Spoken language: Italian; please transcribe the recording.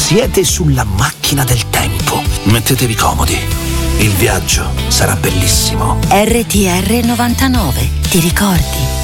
Siete sulla macchina del tempo. Mettetevi comodi. Il viaggio sarà bellissimo. RTR 99. Ti ricordi?